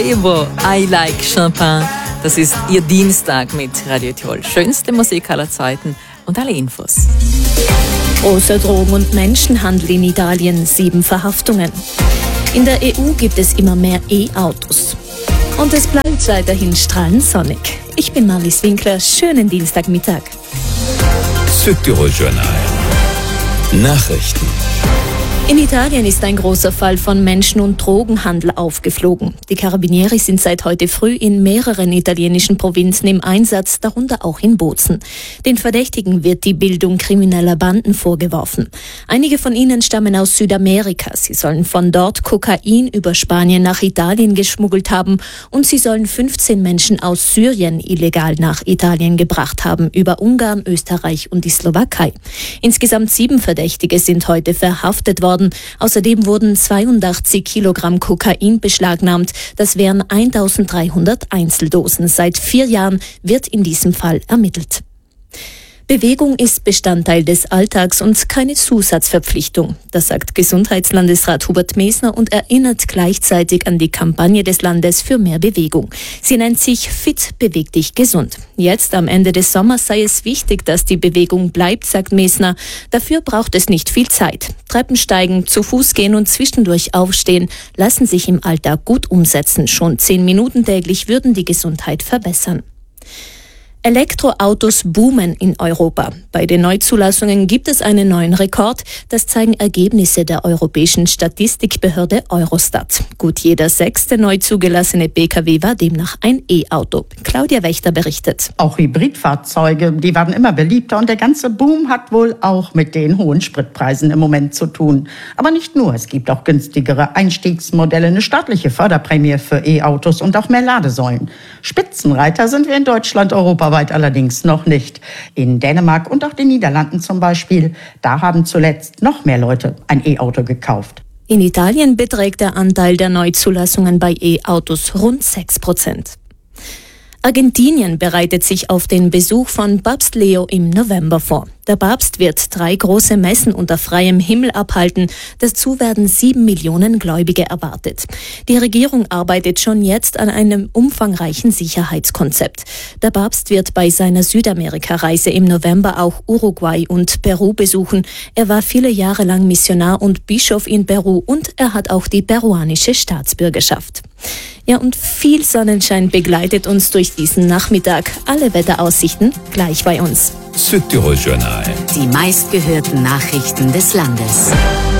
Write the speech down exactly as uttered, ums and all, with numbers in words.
Evo, I like Champagne. Das ist Ihr Dienstag mit Radio Tirol. Schönste Musik aller Zeiten und alle Infos. Großer Drogen- und Menschenhandel in Italien, sieben Verhaftungen. In der E U gibt es immer mehr E-Autos. Und es bleibt weiterhin strahlend sonnig. Ich bin Marlies Winkler, schönen Dienstagmittag. Südtirol Journal. Nachrichten. In Italien ist ein großer Fall von Menschen- und Drogenhandel aufgeflogen. Die Carabinieri sind seit heute früh in mehreren italienischen Provinzen im Einsatz, darunter auch in Bozen. Den Verdächtigen wird die Bildung krimineller Banden vorgeworfen. Einige von ihnen stammen aus Südamerika. Sie sollen von dort Kokain über Spanien nach Italien geschmuggelt haben und sie sollen fünfzehn Menschen aus Syrien illegal nach Italien gebracht haben, über Ungarn, Österreich und die Slowakei. Insgesamt sieben Verdächtige sind heute verhaftet worden. Außerdem wurden zweiundachtzig Kilogramm Kokain beschlagnahmt. Das wären eintausenddreihundert Einzeldosen. Seit vier Jahren wird in diesem Fall ermittelt. Bewegung ist Bestandteil des Alltags und keine Zusatzverpflichtung. Das sagt Gesundheitslandesrat Hubert Mesner und erinnert gleichzeitig an die Kampagne des Landes für mehr Bewegung. Sie nennt sich Fit, beweg dich gesund. Jetzt am Ende des Sommers sei es wichtig, dass die Bewegung bleibt, sagt Mesner. Dafür braucht es nicht viel Zeit. Treppensteigen, zu Fuß gehen und zwischendurch aufstehen lassen sich im Alltag gut umsetzen. Schon zehn Minuten täglich würden die Gesundheit verbessern. Elektroautos boomen in Europa. Bei den Neuzulassungen gibt es einen neuen Rekord. Das zeigen Ergebnisse der europäischen Statistikbehörde Eurostat. Gut jeder sechste neu zugelassene P K W war demnach ein E-Auto. Claudia Wächter berichtet. Auch Hybridfahrzeuge, die werden immer beliebter und der ganze Boom hat wohl auch mit den hohen Spritpreisen im Moment zu tun. Aber nicht nur, es gibt auch günstigere Einstiegsmodelle, eine staatliche Förderprämie für E-Autos und auch mehr Ladesäulen. Spitzenreiter sind wir in Deutschland, Europa weit allerdings noch nicht. In Dänemark und auch den Niederlanden zum Beispiel, da haben zuletzt noch mehr Leute ein E-Auto gekauft. In Italien beträgt der Anteil der Neuzulassungen bei E-Autos rund sechs Prozent. Argentinien bereitet sich auf den Besuch von Papst Leo im November vor. Der Papst wird drei große Messen unter freiem Himmel abhalten. Dazu werden sieben Millionen Gläubige erwartet. Die Regierung arbeitet schon jetzt an einem umfangreichen Sicherheitskonzept. Der Papst wird bei seiner Südamerika-Reise im November auch Uruguay und Peru besuchen. Er war viele Jahre lang Missionar und Bischof in Peru und er hat auch die peruanische Staatsbürgerschaft. Ja, und viel Sonnenschein begleitet uns durch diesen Nachmittag. Alle Wetteraussichten gleich bei uns. Südtirol Journal. Die meistgehörten Nachrichten des Landes.